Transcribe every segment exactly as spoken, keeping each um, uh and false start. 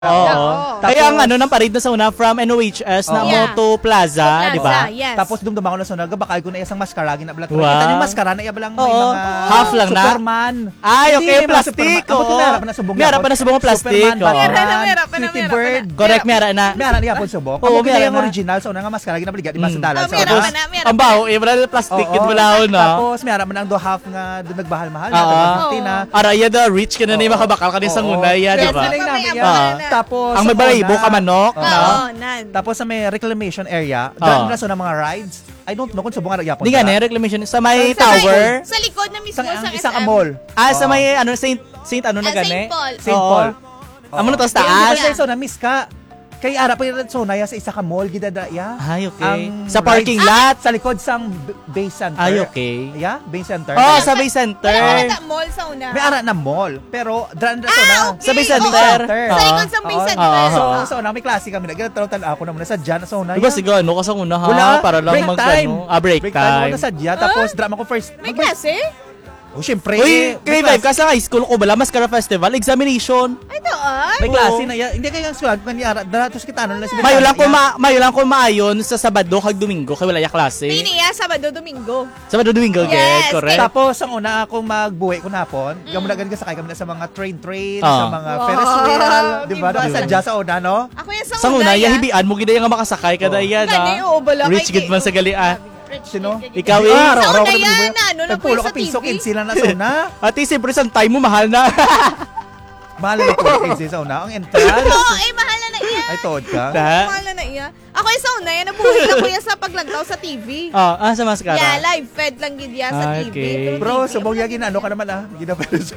Oo. Kaya ang ano ng parade na sa una from N O H S na Yeah. Moto Plaza, di ba? Yes. Tapos dumdum ako na sunog, bakay ko na isang maskara gina blat. Wow. Kita yung maskara na iya balang may Oo. mga Half lang na. Superman. Ay, Hindi, okay, may mga plastic. Superman. Ako Oo. may harap na subong. May harap pa na subong plastic, Superman, oo. Batman, Meron na, meron pa na, Tweety meron pa Bird. na. Correct, may ara na. May harap niya po subong. Oo, Ako may kita ara yung na. original sa unang maskara gina baligat di ba Mm. sa dalan. Oh, Sa meron tapos, pa na, meron Ang pa baho, na. eh, wala na plastic, oo. yun wala ako na. Tapos may harap man ang do half nga doon nagmahal-mahal na Oo. taga na. Araya the rich ka na na yung makabakal ka din sa Oo. una, ya, di Yes, ba? galing namin May yan. abangan na. Tapos Ang may sa balahibo una- ka manok, Oo. no? Oo, nan. Tapos sa may reclamation area, Oo. doon na sa mga rides. I don't know kung subong nga yapon. Hindi nga na, reclamation. Sa may Sa may- tower. Sa likod na mismo Isang, sa S M. isang mall. Ah, sa Oo. may, ano, Saint, Saint ano na Ah, gani? Saint Paul. Saint Oo. Paul. Amo na to sa Kaya taas. hindi ko sa na-miss ka. Kay ara pa yung so na sa isa ka mall gidada ya. Ay, okay. Ang Sa parking rides- lot. sa likod sang b- base center. Ay, okay. Yeah, base center. Oh, sa Bay Center. Wala na mall sa una. May ara na mall, pero dran na so na. Ah, okay. Sa Bay Oo. Center. Oo. Sa likod sa Bay Oo. Center. Oo. So, so na may klase kami na ginatawtan ako na muna sa dyan so na. Diba sige, ano ka sa una ha? Wala, Para lang break mag, time. ano, ah, break, Break time time. ako na sa dyan, tapos drama ko first. May mag- klase? Oh, syempre. Uy, may kay Vibe klase- ka sa high school ko bala, Mascara Festival, examination. Ay, doon? May Oo. klase na yan. Hindi kayo ang sulat kung niara. Datos kita ano na sila. Mayo lang ko ma mayo lang ko maayon sa Sabado kag Domingo kay wala ya klase. Tiniya, Sabado, Domingo. Sabado Domingo, Yes, yes, correct. Tapos ang una akong magbuhay ko napon, mm. gamon na ganun sakay kami na sa mga train train, Ah. sa mga Wow, Ferris wheel, di ba? diba? Sa sadya sa una, no? Ako yan sa, Sa una, ya. yahibian mo gid nga makasakay kada Oh. yan. Gani, ah. oo, bala. Rich kay- gid man sa galian. Rich Sino? kid, Ikaw, kid. eh. Ah, Sa araw-araw una ko yan, nagbubuhay. ano, lang po Nagpulo sa ka piso, T V. kinsi lang na sa una. Ate, siyempre sa time mo mahal na. Mahal na po kinsi sa una. Ang entrance. Oo, eh, mahal na na iya. Ay, tood ka. Da? Mahal na na iya. Ako yung sa una, yan, nabuhay lang ko yan sa paglagtaw sa T V. Oh, ah sa Mascara. Yeah, live fed lang gid ya sa Ah, T V. okay. Through Bro, T V. subong ya ginano ka naman ah. Ginapelos.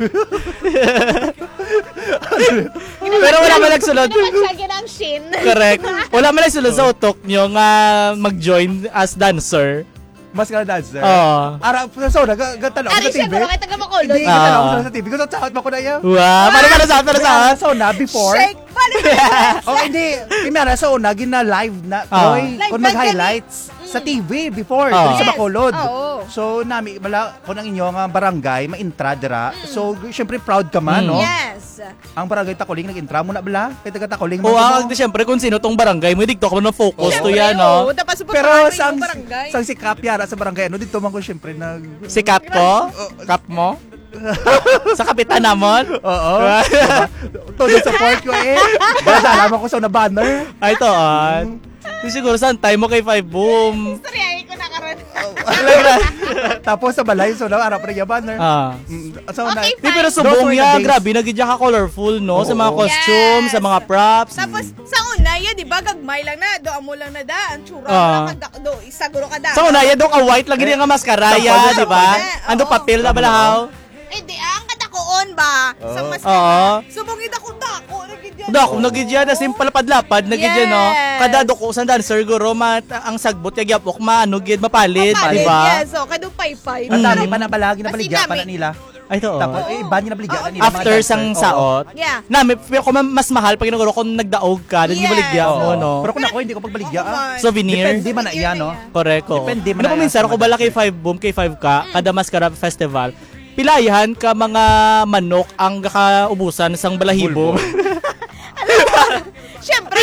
Pero wala man nagsulod. Naman siya ginang shin. Correct. Wala man nagsulod sa utok nyo nga mag-join as dancer. Mas ka dancer. Oo. Ara, so, nagtanaw ko Ari sa T siya, V. guro kay taga Bacolod. Hindi, Ah. nagtanaw ko sa T V. Gusto sa mo ko na yan. Wow, para para sa para sa. So, na before. Shake pa rin. Oh, hindi. Kimera, so, na, gina-live na, Ah. Troy, Live kung ba mag-highlights sa T V before, Ah. dun sa Yes. Bacolod. Oo. So, nami, bala, kung ang inyong ah, barangay, ma-intra dira. So, syempre, proud ka man, Mm. no? Yes. Ang barangay Takuling, nag-intra mo na, bala? Kaya taga Takuling, Oo, mo, ah, mo. di syempre kung sino tong barangay mo, digto ka mo na focus to Siyempre, yan, oo. no? Dapat Pero supportahan sang, yung barangay. sang si Kap yara sa barangay, ano, dito man ko syempre nag... Si Cap ko? Cap mo? Sa kapitan namon? Oo. Todo support ko eh. Basta alam ko sa na banner. Ay, to, on. Di siguro saan time mo kay Five Boom. Storyahin ko na karon. Tapos sa balay, so na arap rin yung banner. Ah. Mm, So na, Okay, Di, pero Those subong were the ya, days. grabe, nagidya ka colorful, no? Sa mga Oo. costume, Yes. sa mga props. Tapos sa una, ya, di ba, gagmay lang na, do amo lang na da, ang tsura Ah. lang kada do, isa guro kada. Sa una, yan doon ka white lang, ganyan nga mascara, Sa ya, pwede, di ba? sa pwede. Ando Oo. papel na balahaw. Eh di ang kadakoon ba? Sa Oo. mas Oo. Subongid ako dako, nagidyan. Dako, nagidya na simple padlapad, nagidya, no? Yes. Kada doko sa dancer, guro, mat, ang sagbot, yagyapok, maano, gid, mapalit, Mapalit, di ba? Yes, so kadu paypay. ang dami Mm. pa na balagi na Kasi baligya pa na dami. nila. Ay, to, Tapos, oh. eh, iba niya na baligya na nila. mga After dancer. sang Oo. saot, Yeah. na, may, pero kung mas mahal, pag ginaguro, kung nagdaog ka, then Yes. di baligya mo, Oo. no? Pero kung ako, hindi ko pagbaligya. Oo, ah. man. Souvenir. Depende man na iyan, no? Correct, oo. Depende man Ano na ko minsan, yan sa kung mga bala kay dancer. Five Boom, kay Five ka, kada Mascara Festival, pilayahan ka mga manok ang kakaubusan sang balahibo. Siyempre,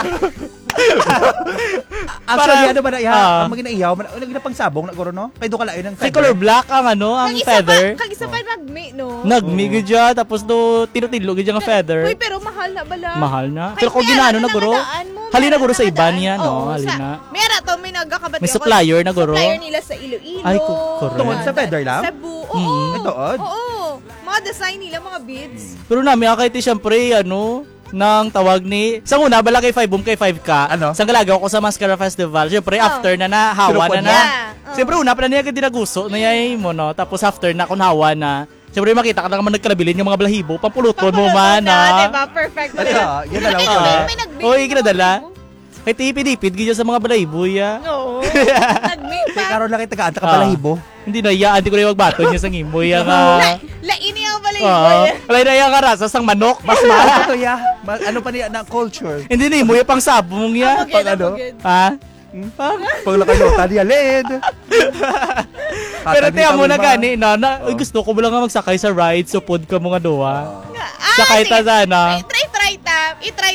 Actually, Para- ano ba na iya? Ah. Ang magina iyaw, ano gina pang sabong na guro, no? Kaya doon ka lain ng Si color black ang ano, ang kag isa feather. pa, kag isa pa nagmi, no? Nagmi gidya, tapos do tinutilo gidya nga feather. Uy, pero mahal na bala. Mahal na. Kay Pero kung may ginaano ara na guro, namadaan mo, may halina ara guro sa iba namadaan. niya, no? Oo, Halina. Sa, may ara to, may nagkakabati May ako. supplier na guro. Supplier nila sa Iloilo. Ay, ko- correct. Tungod sa feather lang? Cebu, oo. Mm. Ito, odd. Oo. Mga design nila, mga beads. Pero namin akay syempre ano, nang tawag ni sa una bala kay Five Boom kay Five ka. Ano? Sang galagaw ko sa Mascara Festival. Syempre Oh. after na na hawa na Sinupod na. niya. Oh. Syempre una pa na niya gid naguso na yay mo no. Tapos after na kun hawa na. Syempre makita ka na naman nagkalabilin yung mga balahibo, pampuluton mo man na, na. diba? Perfect. Ito, yan na lang Ay, ko. Ah. may nagbili. Oy, kinadala. Kay tipid-tipid gid sa mga balahibo ya. Oo. Nagmi Kaya pa. karoon lang kita kaanta ka Ah. balahibo. Hindi na iya, hindi ko na magbaton niya sa ngimoy ya La, nga. laini ang pala Oo. yun. Wala na iya nga rasa sang manok. Mas mahal pa to, ya. Ma- Ano pa niya, na culture. Hindi ni mo pang sabong ya. Amagin, Pag ano? amagin. Ha? Hmm? Pag nakayota niya, led. Pero tiyan mo na gani, na, na uy, gusto ko mo lang nga magsakay sa ride, so pod ka mga duwa. Ah, Sakay ta sige. sana. Try, try, try ta. i-try